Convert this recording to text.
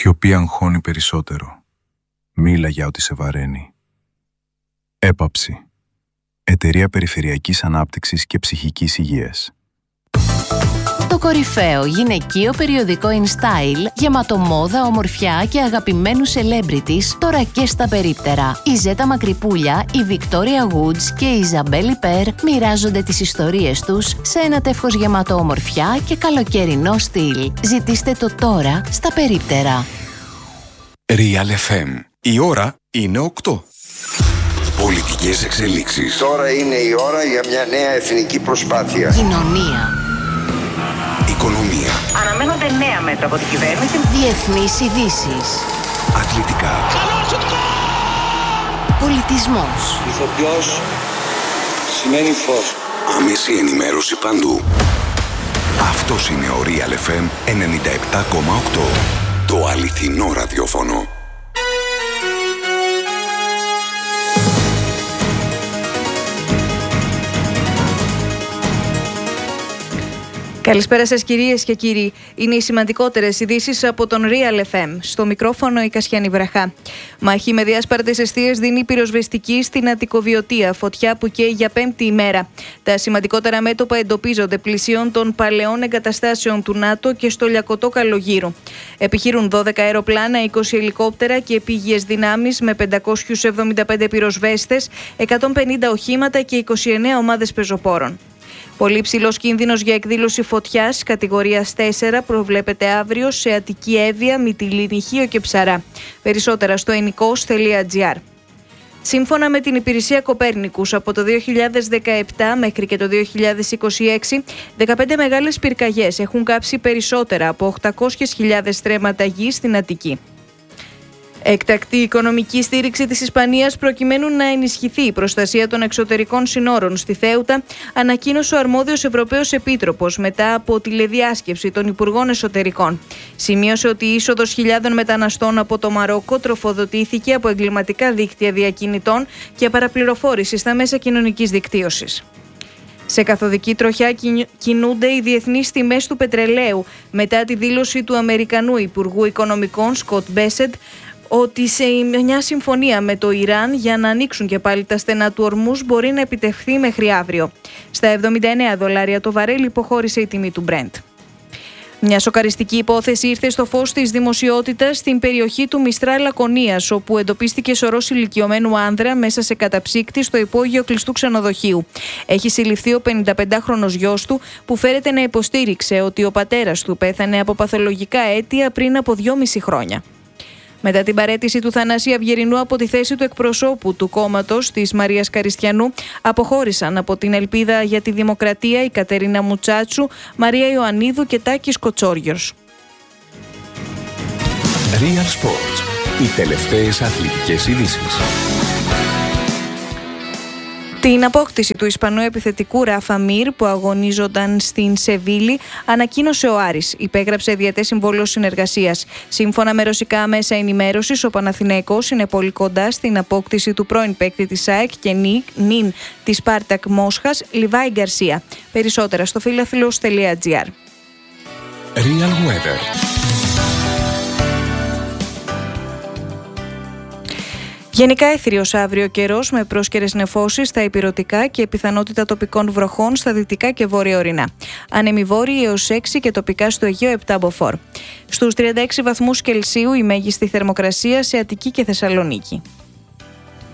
Σιωπή αγχώνει περισσότερο. Μίλα για ό,τι σε βαραίνει. Έπαψη. Εταιρεία Περιφερειακής Ανάπτυξης και Ψυχικής Υγείας. Το κορυφαίο γυναικείο περιοδικό InStyle, γεμάτο μόδα, ομορφιά και αγαπημένους celebrities, τώρα και στα περίπτερα. Η Ζέτα Μακρυπούλια, η Victoria Woods και η Ιζαμπέλ Πέρ μοιράζονται τις ιστορίες τους σε ένα τεύχος γεμάτο ομορφιά και καλοκαιρινό στυλ. Ζητήστε το τώρα στα περίπτερα. Real FM. Η ώρα είναι 8. Πολιτικές εξελίξεις. Τώρα είναι η ώρα για μια νέα εθνική προσπάθεια. Κοινωνία. Οικονομία. Αναμένονται νέα μέτρα από την κυβέρνηση. Διεθνείς ειδήσεις. Αθλητικά. Πολιτισμός. Ηθοποιός σημαίνει φως. Άμεση ενημέρωση παντού. Αυτός είναι ο Real FM 97,8. Το αληθινό ραδιόφωνο. Καλησπέρα σας κυρίες και κύριοι. Είναι οι σημαντικότερες ειδήσεις από τον Real FM. Στο μικρόφωνο η Κασιάνη Βραχά. Μάχη με διάσπαρτες εστίες δίνει πυροσβεστική στην Αττικοβιωτία, φωτιά που καίει για 5η ημέρα. Τα σημαντικότερα μέτωπα εντοπίζονται πλησίων των παλαιών εγκαταστάσεων του ΝΑΤΟ και στο Λιακωτό Καλογύρου. Επιχειρούν 12 αεροπλάνα, 20 ελικόπτερα και επίγειες δυνάμεις με 575 πυροσβέστες, 150 οχήματα και 29 ομάδες πεζοπόρων. Πολύ ψηλός κίνδυνος για εκδήλωση φωτιάς κατηγορίας 4 προβλέπεται αύριο σε Αττική Εύβοια, Μυτιλήνη, Χίο και Ψαρά. Περισσότερα στο ennikos.gr. Σύμφωνα με την υπηρεσία Κοπέρνικους, από το 2017 μέχρι και το 2026, 15 μεγάλες πυρκαγιές έχουν κάψει περισσότερα από 800.000 στρέμματα γης στην Αττική. Έκτακτη οικονομική στήριξη της Ισπανίας προκειμένου να ενισχυθεί η προστασία των εξωτερικών συνόρων στη Θέουτα, ανακοίνωσε ο αρμόδιος Ευρωπαίος Επίτροπος μετά από τηλεδιάσκεψη των Υπουργών Εσωτερικών. Σημείωσε ότι η είσοδος χιλιάδων μεταναστών από το Μαρόκο τροφοδοτήθηκε από εγκληματικά δίκτυα διακινητών και παραπληροφόρηση στα μέσα κοινωνικής δικτύωσης. Σε καθοδική τροχιά κινούνται οι διεθνείς τιμές του πετρελαίου μετά τη δήλωση του Αμερικανού Υπουργού Οικονομικών Σκοτ Μπέσεντ ότι σε μια συμφωνία με το Ιράν για να ανοίξουν και πάλι τα στενά του Ορμούζ μπορεί να επιτευχθεί μέχρι αύριο. Στα $79 το βαρέλι υποχώρησε η τιμή του Brent. Μια σοκαριστική υπόθεση ήρθε στο φως της δημοσιότητας στην περιοχή του Μιστρά Λακωνίας, όπου εντοπίστηκε σωρός ηλικιωμένου άνδρα μέσα σε καταψύκτη στο υπόγειο κλειστού ξενοδοχείου. Έχει συλληφθεί ο 55χρονος γιος του, που φέρεται να υποστήριξε ότι ο πατέρας του πέθανε από παθολογικά αίτια πριν από 2,5 χρόνια. Μετά την παραίτηση του Θανάση Αυγερινού από τη θέση του εκπροσώπου του κόμματος της Μαρίας Καριστιανού, αποχώρησαν από την Ελπίδα για τη Δημοκρατία η Κατερίνα Μουτσάτσου, Μαρία Ιωαννίδου και Τάκης Κοτσόριος. Real Sports. Οι τελευταίες αθλητικές ειδήσεις. Την απόκτηση του Ισπανού επιθετικού Ράφα Μίρ που αγωνίζονταν στην Σεβίλη ανακοίνωσε ο Άρης. Υπέγραψε διετές συμβόλαιο συνεργασίας. Σύμφωνα με ρωσικά μέσα ενημέρωσης, ο Παναθηναϊκός είναι πολύ κοντά στην απόκτηση του πρώην παίκτη της ΑΕΚ και νυν της Σπάρτακ Μόσχας, Λιβάη Γκαρσία. Περισσότερα στο φιλαθλος.gr. Real Weather. Γενικά έθριος αύριο καιρός με πρόσκαιρες νεφώσεις στα ηπειρωτικά και πιθανότητα τοπικών βροχών στα δυτικά και βόρεια ορεινά. Άνεμοι βόρειοι έως 6 και τοπικά στο Αιγαίο 7 μποφόρ. Στους 36 βαθμούς Κελσίου η μέγιστη θερμοκρασία σε Αττική και Θεσσαλονίκη.